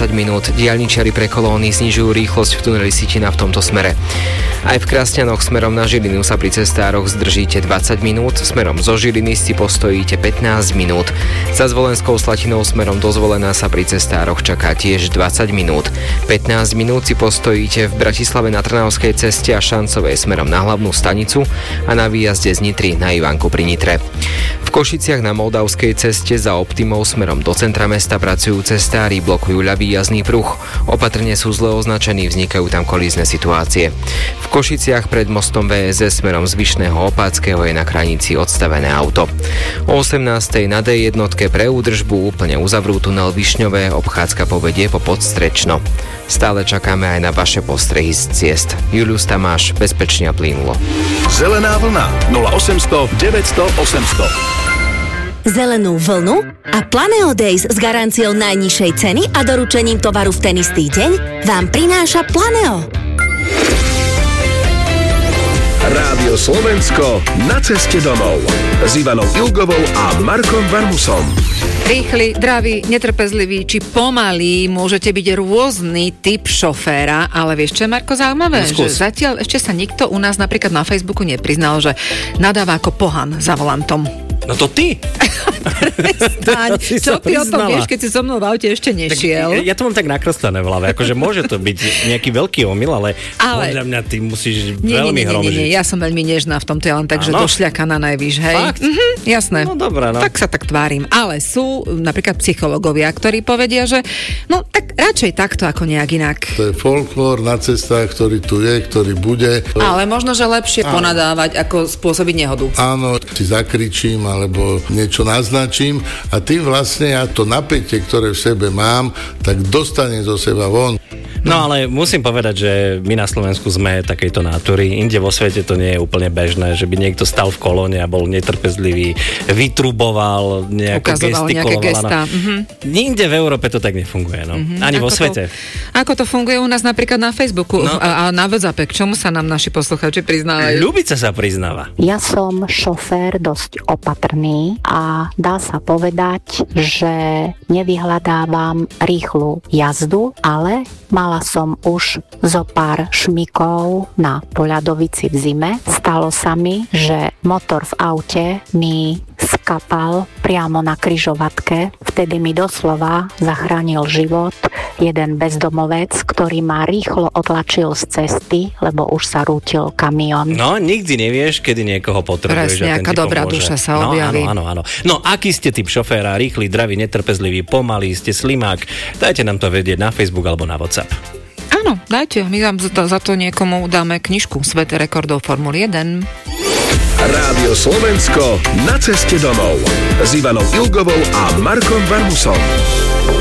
20 minút. Diaľničiari pre kolóny znižujú rýchlosť v tuneli Sitina v tomto smere. Aj v Krasňanoch smerom na Žilinu sa pri cestároch zdržíte 20 minút, smerom zo Žiliny si postojíte 15 minút. Za Zvolenskou Slatinou smerom do Zvolena sa pri cestároch čaká tiež 20 minút. 15 minút si postojíte v Bratislave na Trnavskej ceste a Šancovej smerom na hlavnú stanicu a na výjazde z Nitry na Ivánku pri Nitre. V Košiciach na Moldavskej ceste za Optimou smerom do centra mesta pracujú cestári, blokujú ľavý jazdný pruh. Opatrne sú zle označení, vznikajú tam kolízne situácie. V Košiciach pred mostom VSS smerom z Vyšného Opáckého je na krajnici odstavené auto. O 18:00 na D1 pre údržbu úplne uzavrú tunel Višňové, obchádzka povedie po Podstrečno. Stále čakáme aj na vaše postrehy z ciest. Julius Tamáš, bezpečne a plynulo. Zelená vlna 0800 900 800. Zelenú vlnu a Planeo Days s garanciou najnižšej ceny a doručením tovaru v ten istý deň vám prináša Planeo. Rádio Slovensko na ceste domov s Ivanou Ilgovou a Markom Varmusom. Rýchly, dravý, netrpezlivý či pomalý, môžete byť rôzny typ šoféra, ale vieš čo je, Marko, zaujímavé? Že zatiaľ ešte sa nikto u nás napríklad na Facebooku nepriznal, že nadáva ako pohan za volantom. No to ty! Prestaň, čo ty o tom vieš, keď si so mnou v aute ešte nešiel? Ja to mám tak nakreslené v hlave, akože môže to byť nejaký veľký omyl, ale podľa mňa ty musíš veľmi hromžiť. Nie, ja som veľmi nežná v tomto, ja len tak, že došľakaná najvyš, hej? Fakt? Jasné. No dobré, no. Tak sa tak tvárim. Ale sú napríklad psychológovia, ktorí povedia, že no tak radšej takto ako nejak inak. To je folklór na cestách, ktorý tu je, ktorý bude. Ale možno, že lepšie ponadávať, ako spôsobiť nehodu. Áno, si zakričím alebo niečo naznačím a tým vlastne ja to napätie, ktoré v sebe mám, tak dostanem zo seba von. No ale musím povedať, že my na Slovensku sme takejto nátury. Inde vo svete to nie je úplne bežné, že by niekto stal v kolóne a bol netrpezlivý, vytruboval, nejako gestikuloval. Ninde v Európe to tak nefunguje, no. Ani vo svete. Ako to funguje u nás napríklad na Facebooku a na WhatsAppe? K čomu sa nám naši poslucháči priznávajú? Ľubica sa priznáva. Ja som šofér dosť opatrný a dá sa povedať, že nevyhľadávam rýchlu jazdu, ale mala som už zo pár šmykov na poľadovici v zime. Stalo sa mi, že motor v aute mi skapal priamo na križovatke. Vtedy mi doslova zachránil život jeden bezdomovec, ktorý ma rýchlo otlačil z cesty, lebo už sa rútil kamión. No, nikdy nevieš, kedy niekoho potrebuješ. Presne, aká dobrá duša sa objaví. Áno. No, aký ste typ šoféra? Rýchly, dravý, netrpezlivý, pomalý, ste slimák? Dajte nám to vedieť na Facebook alebo na WhatsApp. Áno, dajte. My vám za to niekomu dáme knižku Svet rekordov Formuly 1. Rádio Slovensko na ceste domov s Ivanou Ilgovou a Markom Varmusom.